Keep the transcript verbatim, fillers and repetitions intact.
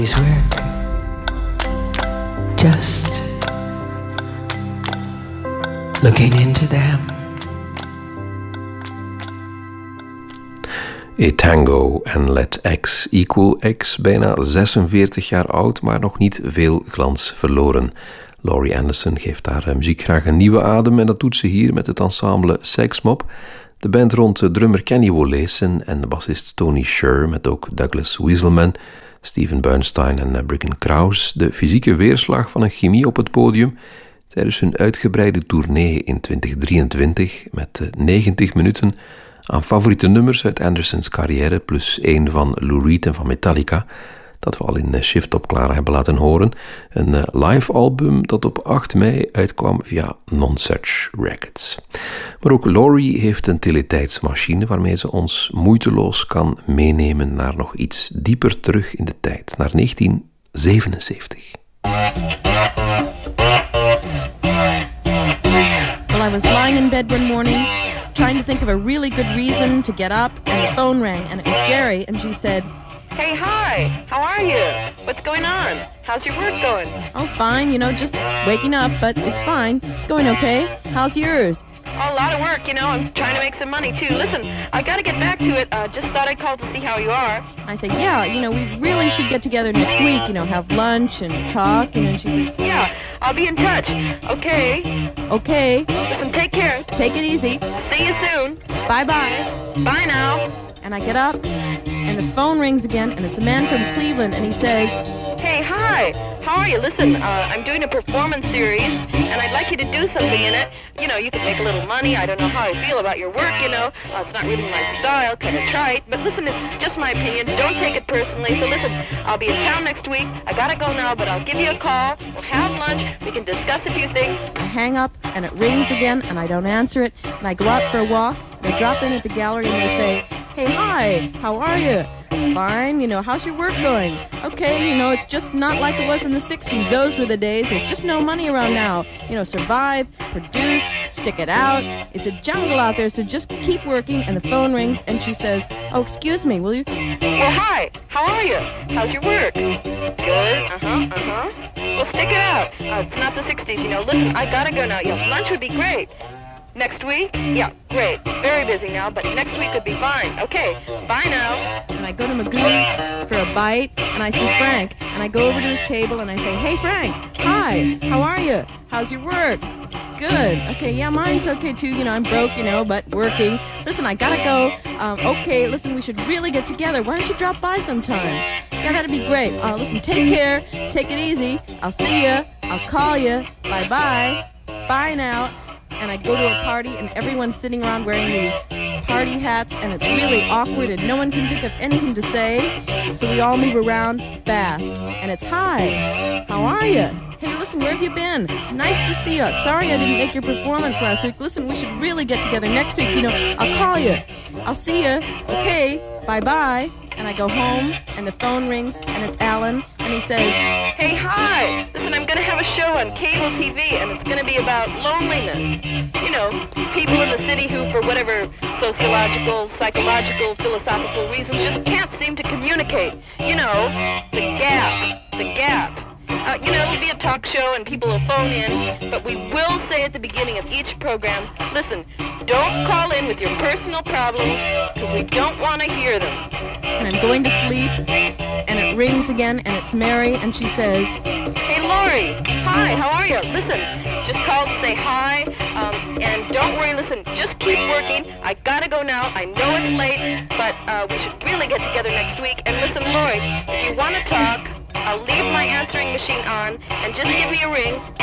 His work, just looking into them. A Tango and Let X equal X, bijna zesenveertig jaar oud, maar nog niet veel glans verloren. Laurie Anderson geeft haar muziek graag een nieuwe adem en dat doet ze hier met het ensemble Sexmob. De band rond drummer Kenny Wollesen en de bassist Tony Sher met ook Douglas Wieselman, Steven Bernstein en Briggan Krause. De fysieke weerslag van een chemie op het podium tijdens hun uitgebreide tournee in twintig drieëntwintig met negentig minuten aan favoriete nummers uit Andersons carrière, plus één van Lou Reed en van Metallica, dat we al in Shift op Clara hebben laten horen. Een live album dat op acht mei uitkwam via Nonsuch Records. Maar ook Laurie heeft een teletijdsmachine waarmee ze ons moeiteloos kan meenemen naar nog iets dieper terug in de tijd, naar negentien zevenenzeventig. Well, I was lying in bed one morning trying to think of a really good reason to get up, and the phone rang, and it was Jerry, and she said, "Hey, hi, how are you? What's going on? How's your work going?" "Oh, fine, you know, just waking up, but it's fine. It's going okay. How's yours?" "Oh, a lot of work, you know, I'm trying to make some money too. Listen, I gotta get back to it, uh, just thought I'd call to see how you are." I said, "Yeah, you know, we really should get together next week, you know, have lunch and talk," and then she says, "Yeah, I'll be in touch. Okay. "Okay, Listen, take care. take it easy. See you soon. Bye-bye." Bye now." And I get up, and the phone rings again, and it's a man from Cleveland, and he says, "Hey, hi, how are you? Listen, uh, I'm doing a performance series, and I'd like you to do something in it. You know, you can make a little money. I don't know how I feel about your work, you know. Uh, it's not really my style, kind of trite. But listen, it's just my opinion. Don't take it personally. So listen, I'll be in town next week. I gotta go now, but I'll give you a call. We'll have lunch. We can discuss a few things." I hang up, and it rings again, and I don't answer it, and I go out for a walk, and I drop in at the gallery, and they say, "Hey, hi, how are you?" "Fine, you know, how's your work going?" "Okay, you know, it's just not like it was in the sixties. Those were the days. There's just no money around now. You know, survive, produce, stick it out. It's a jungle out there, so just keep working." And the phone rings, and she says, "Oh, excuse me, will you?" "Well, hi, how are you? How's your work?" "Good, uh-huh, uh-huh." "Well, stick it out. Uh, it's not the sixties, you know. Listen, I gotta go now. Yeah, lunch would be great." "Next week? Yeah, great. Very busy now, but next week would be fine. Okay, bye now." And I go to Magoo's for a bite, and I see Frank, and I go over to his table, and I say, "Hey, Frank, hi, how are you? How's your work?" "Good. Okay, yeah, mine's okay too. You know, I'm broke, you know, but working. Listen, I gotta go. Um, okay, listen, we should really get together. Why don't you drop by sometime? Yeah, that'd be great. Uh, listen, take care. Take it easy. I'll see you. I'll call you. Bye-bye. Bye now." And I go to a party, and everyone's sitting around wearing these party hats, and it's really awkward, and no one can think of anything to say. So we all move around fast, and it's, "Hi, how are you? Hey, listen, where have you been? Nice to see you. Sorry I didn't make your performance last week. Listen, we should really get together next week. You know, I'll call you. I'll see you. Okay, bye-bye." And I go home, and the phone rings, and it's Alan, and he says, "Hey, hi. Listen, I'm gonna have a show on cable T V, and it's gonna be about loneliness. You know, people in the city who, for whatever sociological, psychological, philosophical reasons, just can't seem to communicate. You know, the gap, the gap. Uh, you know, it'll be a talk show and people will phone in, but we will say at the beginning of each program, listen, don't call in with your personal problems, because we don't want to hear them." And I'm going to sleep, and it rings again, and it's Mary, and she says, "Hey, Laurie, hi, how are you? Listen, just called to say hi, um, and don't worry, listen, just keep working. I gotta go now. I know it's late, but uh, we should really get together next week. And listen, Laurie, if you want to talk, I'll leave my answering machine on, and just give me a ring.